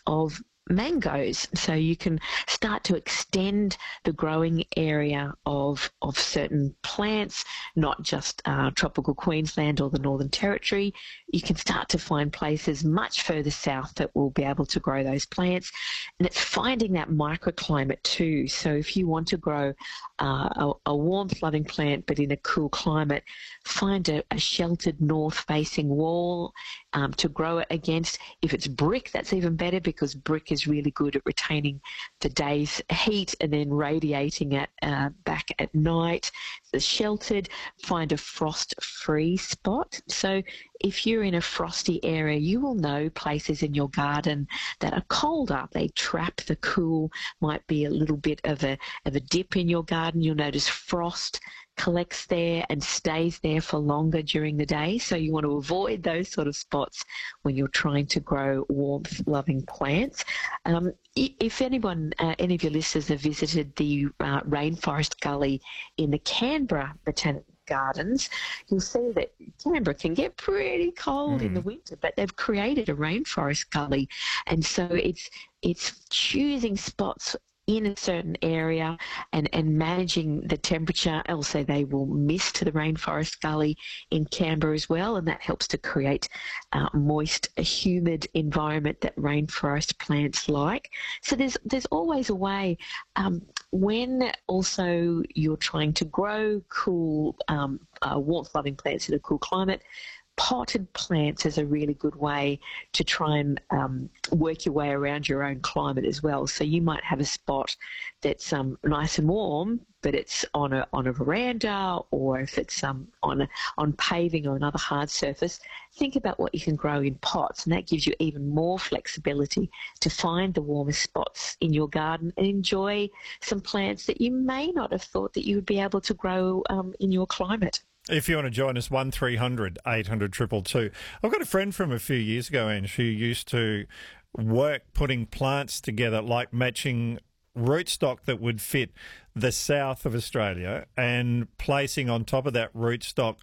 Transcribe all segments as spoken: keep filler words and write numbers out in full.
of mangoes. So you can start to extend the growing area of of certain plants, not just uh, tropical Queensland or the Northern Territory. You can start to find places much further south that will be able to grow those plants. And it's finding that microclimate too. So if you want to grow uh, a, a warmth-loving plant but in a cool climate, find a, a sheltered north-facing wall um, to grow it against. If it's brick, that's even better, because brick is really good at retaining the day's heat and then radiating it uh, back at night. The sheltered, find a frost-free spot. So if you're in a frosty area, you will know places in your garden that are colder. They trap the cool. Might be a little bit of a of a dip in your garden. You'll notice frost collects there and stays there for longer during the day. So you want to avoid those sort of spots when you're trying to grow warmth-loving plants. Um, if anyone, uh, any of your listeners have visited the uh, Rainforest Gully in the Canberra Botanic Gardens, you'll see that Canberra can get pretty cold mm. in the winter, but they've created a rainforest gully, and so it's it's choosing spots in a certain area and, and managing the temperature. Also, they will mist to the rainforest gully in Canberra as well, and that helps to create a moist, a humid environment that rainforest plants like. So there's there's always a way. Um, when also you're trying to grow cool, um, uh, warmth-loving plants in a cool climate, potted plants is a really good way to try and um, work your way around your own climate as well. So you might have a spot that's um, nice and warm, but it's on a on a veranda, or if it's um, on a, on paving or another hard surface. Think about what you can grow in pots, and that gives you even more flexibility to find the warmest spots in your garden and enjoy some plants that you may not have thought that you would be able to grow um, in your climate. If you want to join us, one three hundred eight hundred two two two. I've got a friend from a few years ago, Ange, who used to work putting plants together, like matching rootstock that would fit the south of Australia and placing on top of that rootstock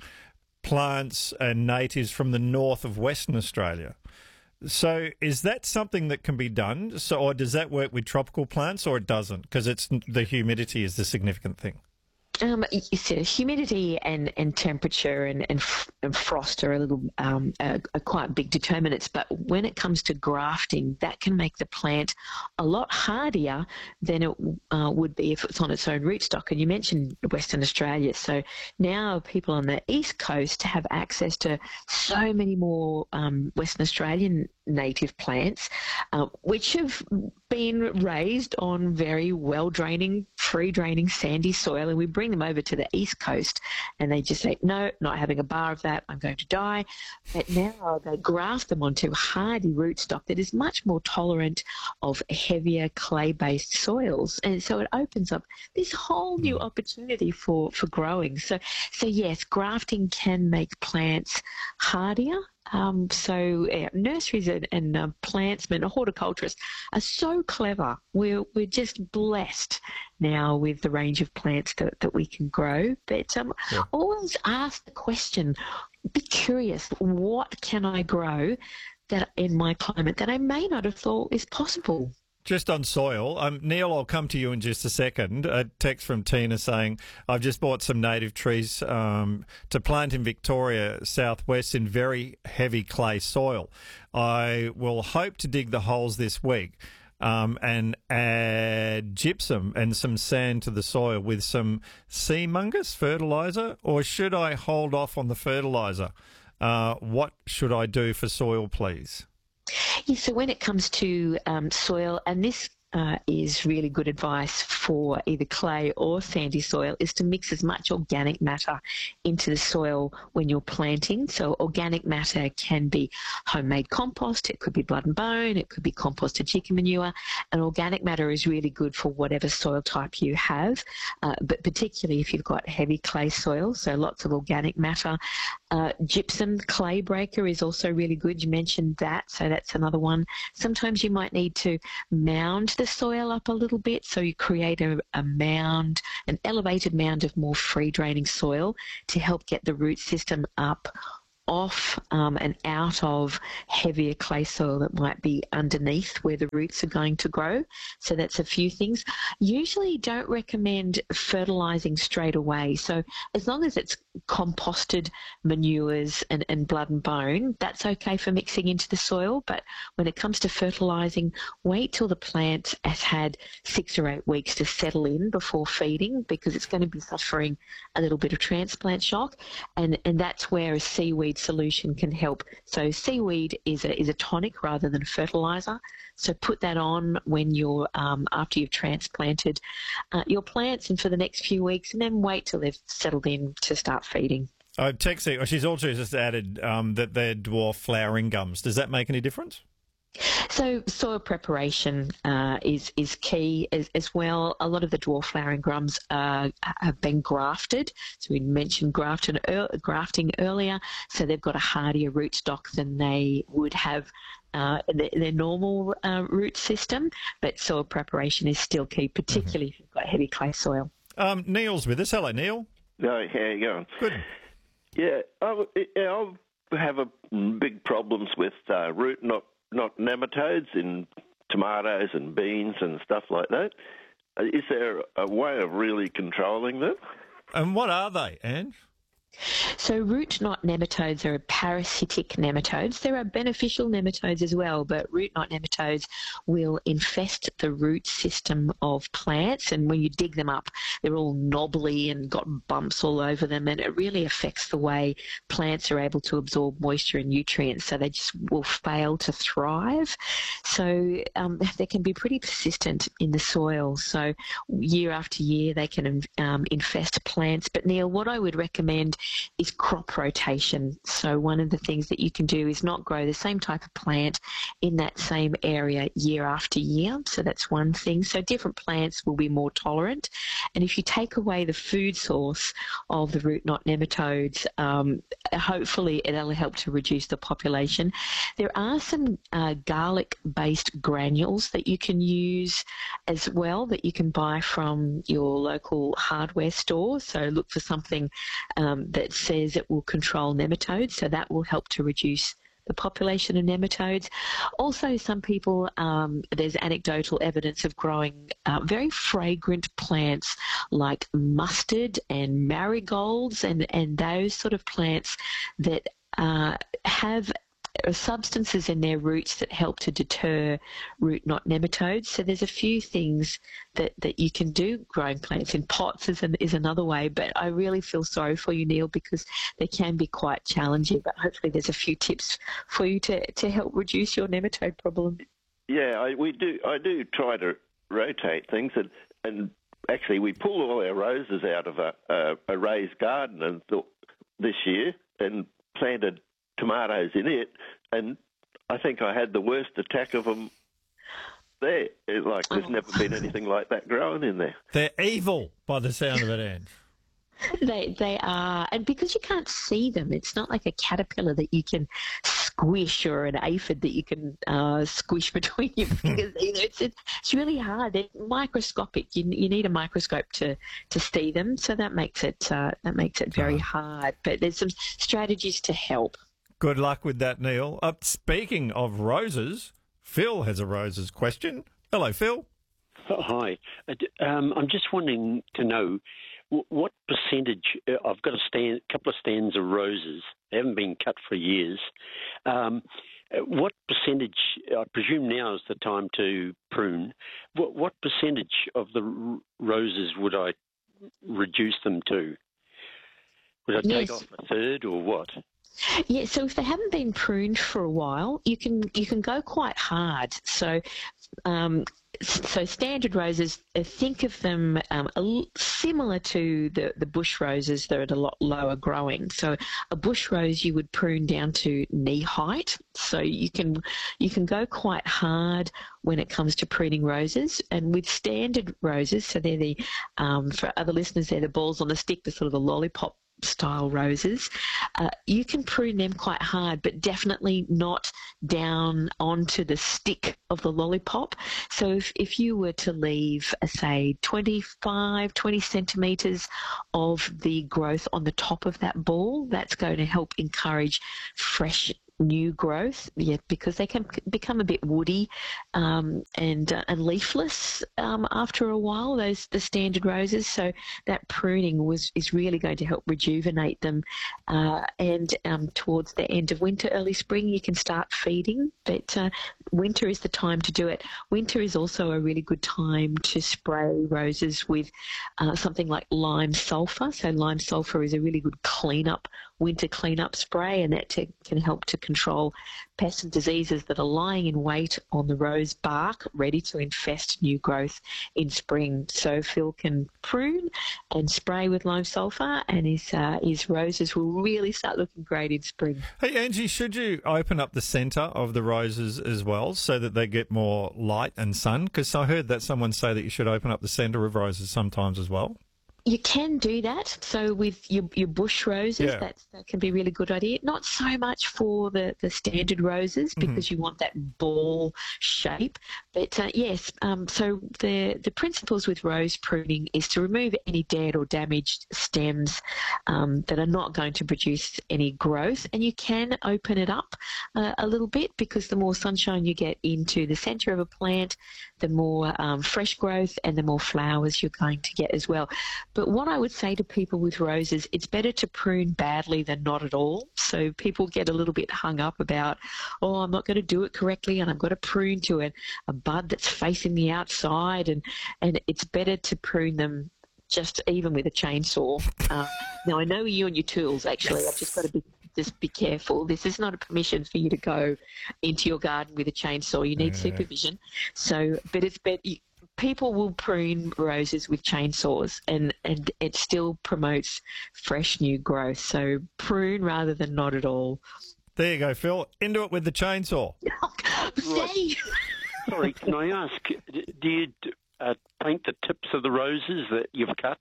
plants and natives from the north of Western Australia. So is that something that can be done? So, or does that work with tropical plants, or it doesn't? Because it's the humidity is the significant thing. Um, you see, humidity and, and temperature and, and, f- and frost are a little um, are, are quite big determinants. But when it comes to grafting, that can make the plant a lot hardier than it uh, would be if it's on its own rootstock. And you mentioned Western Australia, so now people on the east coast have access to so many more um, Western Australian native plants, uh, which have been raised on very well-draining, free-draining, sandy soil, and we bring them over to the east coast, and they just say, no, not having a bar of that, I'm going to die. But now they graft them onto hardy rootstock that is much more tolerant of heavier clay-based soils, and so it opens up this whole new opportunity for, for growing. So, so yes, grafting can make plants hardier. Um, so uh, nurseries and, and uh, plantsmen, horticulturists are so clever. We're we're just blessed now with the range of plants that, that we can grow. But um, yeah. always ask the question, be curious, what can I grow that in my climate that I may not have thought is possible? Just on soil, um, Neil, I'll come to you in just a second. A text from Tina saying, I've just bought some native trees um, to plant in Victoria southwest in very heavy clay soil. I will hope to dig the holes this week um, and add gypsum and some sand to the soil with some sea mungus fertiliser, or should I hold off on the fertiliser? Uh, what should I do for soil, please? Yeah, so when it comes to um, soil, and this uh, is really good advice for either clay or sandy soil, is to mix as much organic matter into the soil when you're planting. So organic matter can be homemade compost, it could be blood and bone, it could be composted chicken manure, and organic matter is really good for whatever soil type you have, uh, but particularly if you've got heavy clay soil, so lots of organic matter. Uh, gypsum clay breaker is also really good. You mentioned that, so that's another one. Sometimes you might need to mound the soil up a little bit, so you create a, a mound, an elevated mound of more free draining soil to help get the root system up off um, and out of heavier clay soil that might be underneath where the roots are going to grow. So that's a few things. Usually don't recommend fertilising straight away. So as long as it's composted manures and, and blood and bone, that's okay for mixing into the soil. But when it comes to fertilising, wait till the plant has had six or eight weeks to settle in before feeding, because it's going to be suffering a little bit of transplant shock, and, and that's where a seaweed solution can help. So seaweed is a, is a tonic rather than a fertiliser. So put that on when you're um, after you've transplanted uh, your plants and for the next few weeks, and then wait till they've settled in to start feeding. Oh, Texie, she's also just added um, that they're dwarf flowering gums. Does that make any difference? So soil preparation uh, is is key as, as well. A lot of the dwarf flowering gums uh, have been grafted. So we mentioned grafting, er, grafting earlier. So they've got a hardier rootstock than they would have uh, their, their normal uh, root system. But soil preparation is still key, particularly mm-hmm. if you've got heavy clay soil. Um, Neil's with us. Hello, Neil. Hi, how you going? Good. Yeah, I, I have a big problems with uh, root not not nematodes in tomatoes and beans and stuff like that. Is there a way of really controlling them? And what are they, Ange? So root knot nematodes are parasitic nematodes. There are beneficial nematodes as well, but root knot nematodes will infest the root system of plants, and when you dig them up, they're all knobbly and got bumps all over them, and it really affects the way plants are able to absorb moisture and nutrients, so they just will fail to thrive. So um, they can be pretty persistent in the soil. So year after year, they can um, infest plants. But Neil, what I would recommend is crop rotation. So one of the things that you can do is not grow the same type of plant in that same area year after year. So that's one thing. So different plants will be more tolerant. And if you take away the food source of the root knot nematodes, um, hopefully it'll help to reduce the population. There are some uh, garlic-based granules that you can use as well, that you can buy from your local hardware store. So look for something um, that says it will control nematodes, so that will help to reduce the population of nematodes. Also, some people, um, there's anecdotal evidence of growing uh, very fragrant plants like mustard and marigolds and, and those sort of plants that uh, have substances in their roots that help to deter root knot nematodes. So there's a few things that, that you can do growing plants in pots is, an, is another way, but I really feel sorry for you, Neil, because they can be quite challenging, but hopefully there's a few tips for you to, to help reduce your nematode problem. Yeah, I, we do. I do try to rotate things, and, and actually we pulled all our roses out of a, a, a raised garden and th- this year and planted tomatoes in it, and I think I had the worst attack of them there. It, like, there's oh. never been anything like that growing in there. They're evil by the sound of it, Ange. They they are, and because you can't see them, it's not like a caterpillar that you can squish or an aphid that you can uh, squish between your fingers. Either it's it's really hard. They're microscopic. You you need a microscope to, to see them, so that makes it uh, that makes it very oh. hard. But there's some strategies to help. Good luck with that, Neil. Uh, speaking of roses, Phil has a roses question. Hello, Phil. Oh, hi. Um, I'm just wanting to know what percentage. Uh, I've got a stand, couple of stands of roses. They haven't been cut for years. Um, what percentage? I presume now is the time to prune. What, what percentage of the r- roses would I reduce them to? Would I take yes. off a third or what? Yeah, so if they haven't been pruned for a while, you can you can go quite hard. So, um, so standard roses, uh, think of them um, a l- similar to the, the bush roses. They're at a lot lower growing. So a bush rose you would prune down to knee height. So you can you can go quite hard when it comes to pruning roses. And with standard roses, so they're the um, for other listeners, they're the balls on the stick, the sort of the lollipop style roses, uh, you can prune them quite hard, but definitely not down onto the stick of the lollipop. So if, if you were to leave, uh, say, twenty-five, twenty centimetres of the growth on the top of that ball, that's going to help encourage fresh new growth, yeah, because they can become a bit woody um, and uh, and leafless um, after a while. Those the standard roses, so that pruning was is really going to help rejuvenate them. Uh, and um, towards the end of winter, early spring, you can start feeding. But uh, winter is the time to do it. Winter is also a really good time to spray roses with uh, something like lime sulphur. So lime sulphur is a really good cleanup, winter cleanup spray, and that te- can help to control pests and diseases that are lying in wait on the rose bark, ready to infest new growth in spring. So Phil can prune and spray with lime sulphur, and his uh, his roses will really start looking great in spring. Hey, Angie, should you open up the centre of the roses as well so that they get more light and sun? Because I heard that someone say that you should open up the centre of roses sometimes as well. You can do that. So with your, your bush roses, Yeah. that's, that can be a really good idea. Not so much for the, the standard roses because Mm-hmm. you want that ball shape. But uh, yes, um, so the, the principles with rose pruning is to remove any dead or damaged stems um, that are not going to produce any growth. And you can open it up uh, a little bit, because the more sunshine you get into the centre of a plant, the more um, fresh growth and the more flowers you're going to get as well. But what I would say to people with roses, it's better to prune badly than not at all. So people get a little bit hung up about, oh, I'm not going to do it correctly and I've got to prune to a, a bud that's facing the outside. And, and it's better to prune them just even with a chainsaw. Uh, now, I know you and your tools, actually. I've just got to be just be careful. This is not a permission for you to go into your garden with a chainsaw. You need Yeah. supervision. So, but it's better. People will prune roses with chainsaws, and, and it still promotes fresh new growth. So prune rather than not at all. There you go, Phil. Into it with the chainsaw. See? Sorry, can I ask, d- do you uh, paint the tips of the roses that you've cut?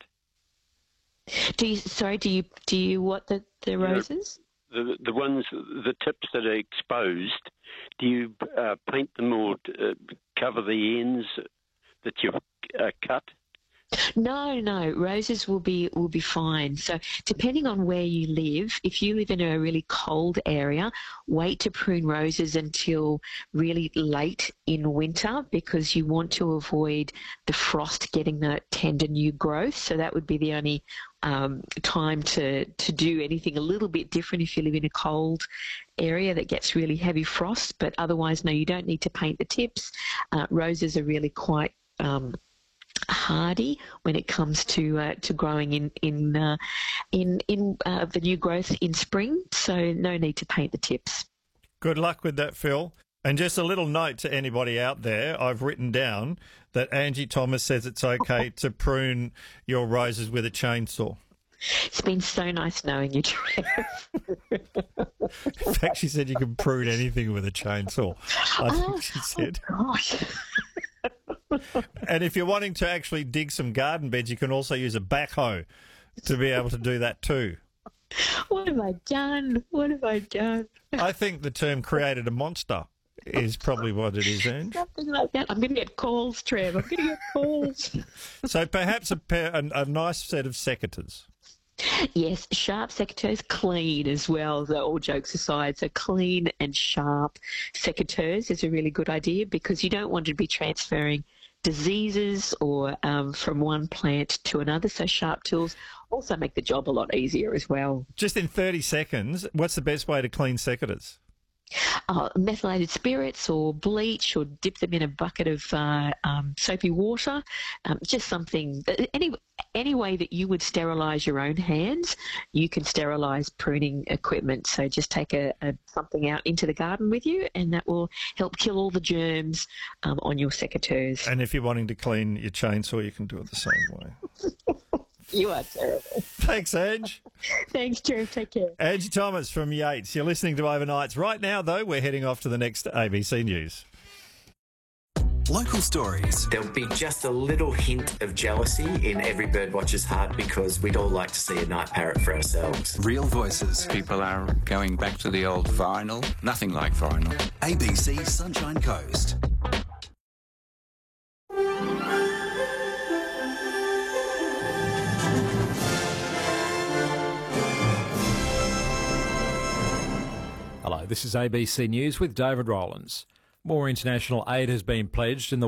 Do you, sorry, do you do you what the, the roses? The the ones, the tips that are exposed, do you uh, paint them or uh, cover the ends that you've uh, cut? No, no. Roses will be will be fine. So depending on where you live, if you live in a really cold area, wait to prune roses until really late in winter, because you want to avoid the frost getting that tender new growth. So that would be the only um, time to, to do anything a little bit different if you live in a cold area that gets really heavy frost. But otherwise, no, you don't need to paint the tips. Uh, roses are really quite Um, hardy when it comes to uh, to growing in in uh, in in uh, the new growth in spring. So no need to paint the tips. Good luck with that, Phil. And just a little note to anybody out there, I've written down that Angie Thomas says it's okay to prune your roses with a chainsaw. It's been so nice knowing you, Trev. In fact, she said you can prune anything with a chainsaw, I think she said. Oh, gosh. And if you're wanting to actually dig some garden beds, you can also use a backhoe to be able to do that too. What have I done? What have I done? I think the term created a monster is probably what it is, Ange. Something like that. I'm going to get calls, Trev. I'm going to get calls. So perhaps a, pair, a, a nice set of secateurs. Yes, sharp secateurs, clean as well, though, all jokes aside. So clean and sharp secateurs is a really good idea, because you don't want to be transferring diseases or um, from one plant to another. So sharp tools also make the job a lot easier as well. Just in thirty seconds, what's the best way to clean secateurs? Uh, methylated spirits or bleach, or dip them in a bucket of uh, um, soapy water. Um, just something, any any way that you would sterilise your own hands, you can sterilise pruning equipment. So just take a, a something out into the garden with you, and that will help kill all the germs um, on your secateurs. And if you're wanting to clean your chainsaw, you can do it the same way. You are terrible. Thanks, Ange. Thanks, Trev. Take care. Angie Thomas from Yates. You're listening to Overnights. Right now, though, we're heading off to the next A B C News. Local stories. There'll be just a little hint of jealousy in every birdwatcher's heart because we'd all like to see a night parrot for ourselves. Real voices. People are going back to the old vinyl. Nothing like vinyl. A B C Sunshine Coast. Hello, this is A B C News with David Rowlands. More international aid has been pledged in the